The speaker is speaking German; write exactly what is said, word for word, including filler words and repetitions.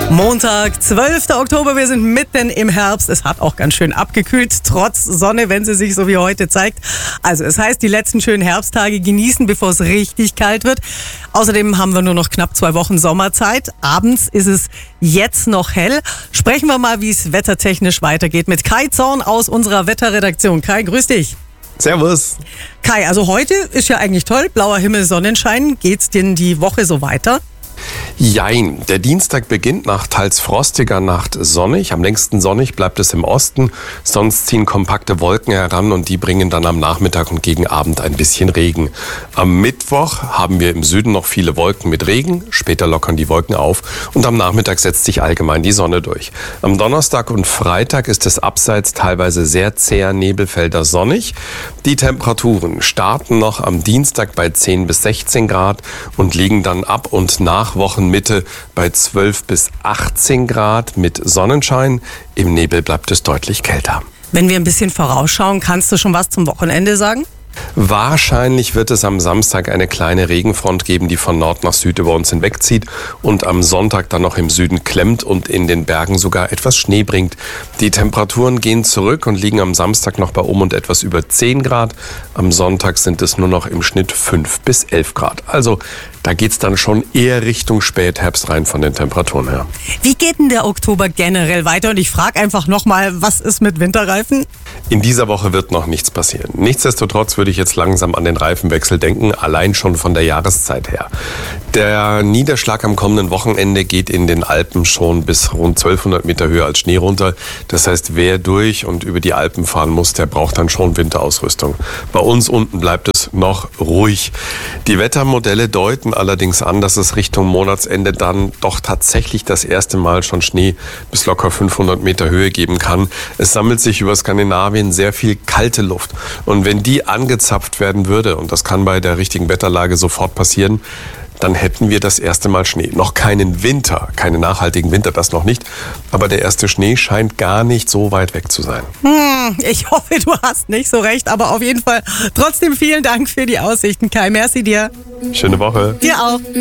Montag, zwölfter Oktober, wir sind mitten im Herbst. Es hat auch ganz schön abgekühlt, trotz Sonne, wenn sie sich so wie heute zeigt. Also es heißt, die letzten schönen Herbsttage genießen, bevor es richtig kalt wird. Außerdem haben wir nur noch knapp zwei Wochen Sommerzeit. Abends ist es jetzt noch hell. Sprechen wir mal, wie es wettertechnisch weitergeht mit Kai Zorn aus unserer Wetterredaktion. Kai, grüß dich. Servus. Kai, also heute ist ja eigentlich toll, blauer Himmel, Sonnenschein. Geht's denn die Woche so weiter? Jein, der Dienstag beginnt nach teils frostiger Nacht sonnig. Am längsten sonnig bleibt es im Osten. Sonst ziehen kompakte Wolken heran und die bringen dann am Nachmittag und gegen Abend ein bisschen Regen. Am Mittwoch haben wir im Süden noch viele Wolken mit Regen. Später lockern die Wolken auf und am Nachmittag setzt sich allgemein die Sonne durch. Am Donnerstag und Freitag ist es abseits teilweise sehr zäher Nebelfelder sonnig. Die Temperaturen starten noch am Dienstag bei zehn bis sechzehn Grad und liegen dann ab und nach Wochenmitte bei zwölf bis achtzehn Grad mit Sonnenschein. Im Nebel bleibt es deutlich kälter. Wenn wir ein bisschen vorausschauen, kannst du schon was zum Wochenende sagen? Wahrscheinlich wird es am Samstag eine kleine Regenfront geben, die von Nord nach Süd über uns hinwegzieht und am Sonntag dann noch im Süden klemmt und in den Bergen sogar etwas Schnee bringt. Die Temperaturen gehen zurück und liegen am Samstag noch bei um und etwas über zehn Grad. Am Sonntag sind es nur noch im Schnitt fünf bis elf Grad. Also da geht's dann schon eher Richtung Spätherbst rein von den Temperaturen her. Wie geht denn der Oktober generell weiter? Und ich frage einfach nochmal, was ist mit Winterreifen? In dieser Woche wird noch nichts passieren. Nichtsdestotrotz würde ich jetzt langsam an den Reifenwechsel denken, allein schon von der Jahreszeit her. Der Niederschlag am kommenden Wochenende geht in den Alpen schon bis rund zwölfhundert Meter höher als Schnee runter. Das heißt, wer durch und über die Alpen fahren muss, der braucht dann schon Winterausrüstung. Bei uns unten bleibt es noch ruhig. Die Wettermodelle deuten allerdings an, dass es Richtung Monatsende dann doch tatsächlich das erste Mal schon Schnee bis locker fünfhundert Meter Höhe geben kann. Es sammelt sich über Skandinavien sehr viel kalte Luft. Und wenn die angezapft werden würde, und das kann bei der richtigen Wetterlage sofort passieren, dann hätten wir das erste Mal Schnee. Noch keinen Winter, keinen nachhaltigen Winter, das noch nicht. Aber der erste Schnee scheint gar nicht so weit weg zu sein. Hm, ich hoffe, du hast nicht so recht, aber auf jeden Fall trotzdem vielen Dank für die Aussichten, Kai. Merci dir. Schöne Woche. Dir auch.